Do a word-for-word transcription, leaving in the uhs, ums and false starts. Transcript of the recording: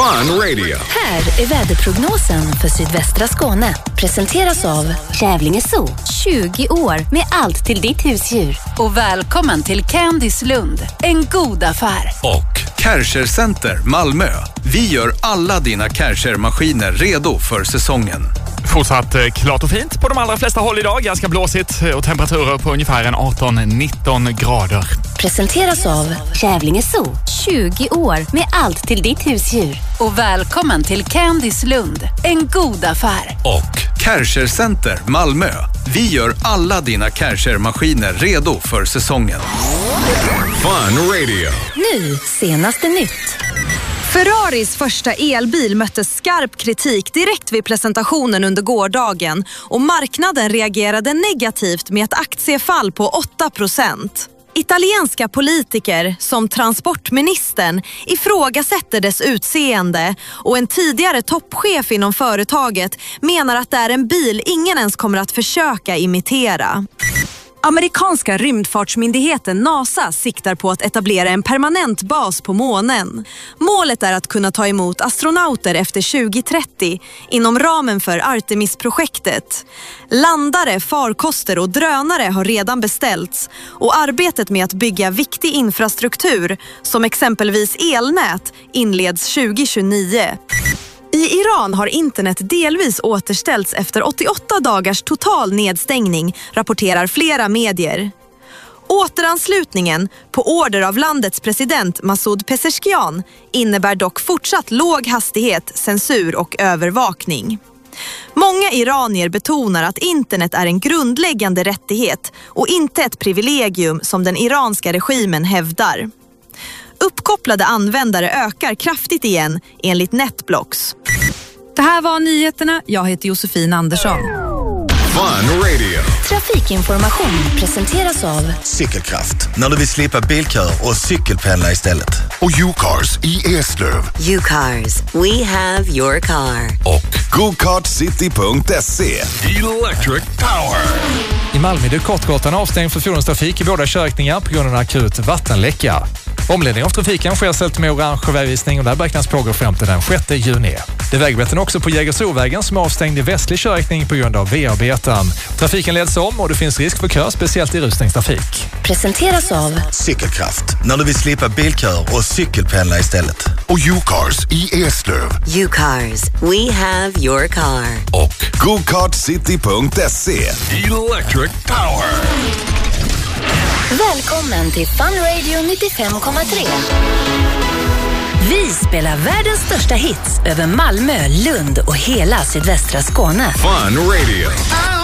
Fun Radio. Här är väderprognosen för sydvästra Skåne. Presenteras av Kävlinge Zoo. tjugo år med allt till ditt husdjur. Och välkommen till Candice Lund. En god affär. Och Kärcher Center Malmö. Vi gör alla dina Kärcher-maskiner redo för säsongen. Fortsatt klart och fint på de allra flesta håll idag. Ganska blåsigt och temperaturer på ungefär en arton nitton grader. Presenteras av Kävlinge Zoo. tjugo år med allt till ditt husdjur. Och välkommen till Candice Lund. En god affär. Och Kärcher Center Malmö. Vi gör alla dina Kärcher-maskiner redo för säsongen. Fun Radio. Nu, senaste nytt. Ferraris första elbil mötte skarp kritik direkt vid presentationen under gårdagen och marknaden reagerade negativt med ett aktiefall på åtta procent. Italienska politiker som transportministern ifrågasätter dess utseende och en tidigare toppchef inom företaget menar att det är en bil ingen ens kommer att försöka imitera. Amerikanska rymdfartsmyndigheten NASA siktar på att etablera en permanent bas på månen. Målet är att kunna ta emot astronauter efter tjugo trettio inom ramen för Artemis-projektet. Landare, farkoster och drönare har redan beställts och arbetet med att bygga viktig infrastruktur som exempelvis elnät inleds tjugo tjugonio. I Iran har internet delvis återställts efter åttioåtta dagars total nedstängning, rapporterar flera medier. Återanslutningen på order av landets president Masoud Pezeshkian innebär dock fortsatt låg hastighet, censur och övervakning. Många iranier betonar att internet är en grundläggande rättighet och inte ett privilegium som den iranska regimen hävdar. Uppkopplade användare ökar kraftigt igen enligt Netblocks. Det här var nyheterna. Jag heter Josefin Andersson. Fun Radio. Trafikinformation presenteras av Cykelkraft, när du vill slippa bilkör och cykelpendla istället. Och U-Cars i Eslöv. U-Cars, we have your car. Och go kart city punkt se. Electric Power. I Malmö är det Kortgatan avstängd för fordonstrafik i båda körriktningar på grund av en akut vattenläcka. Omledning av trafiken sker ställt med orange vägvisning och där beräknas pågå fram till den sjätte juni. Det är vägbeten också på Jägersrovägen som är avstängd i västlig körriktning på grund av V-arbeten. Trafiken leds om och det finns risk för kör, speciellt i rusningstrafik. Presenteras av Cykelkraft, när du vill slippa bilkör och cykelpendla istället. Och U-Cars i Eslöv. U-Cars, we have your car. Och go kart city punkt se. Electric Power. Välkommen till Fun Radio nittiofem komma tre. Vi spelar världens största hits över Malmö, Lund och hela sydvästra Skåne. Fun Radio.